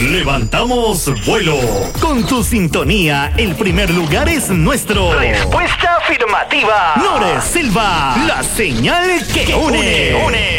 Levantamos vuelo. Con tu sintonía, el primer lugar es nuestro. Respuesta afirmativa. Nores Silva, la señal que une.